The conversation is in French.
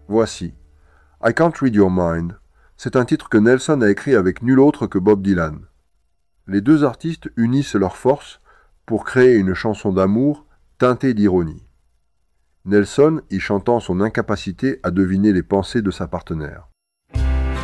Voici. I Can't Read Your Mind. C'est un titre que Nelson a écrit avec nul autre que Bob Dylan. Les deux artistes unissent leurs forces pour créer une chanson d'amour teintée d'ironie. Nelson y chantant son incapacité à deviner les pensées de sa partenaire.